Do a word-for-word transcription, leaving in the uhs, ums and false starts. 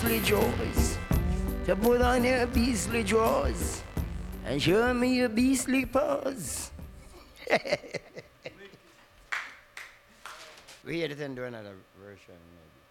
beastly jaws, to put on your beastly drawers, and show me your beastly paws. We had to do another version, maybe.